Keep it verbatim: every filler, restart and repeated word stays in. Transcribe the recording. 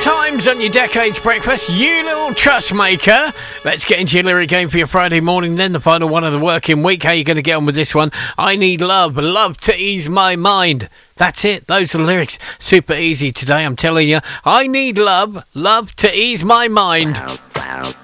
Times on your Decades Breakfast, you little trust maker. Let's get into your lyric game for your Friday morning, then the final one of the working week. How are you going to get on with this one? I need love, love to ease my mind. That's it. Those are the lyrics. Super easy today, I'm telling you. I need love, love to ease my mind. Proud, proud.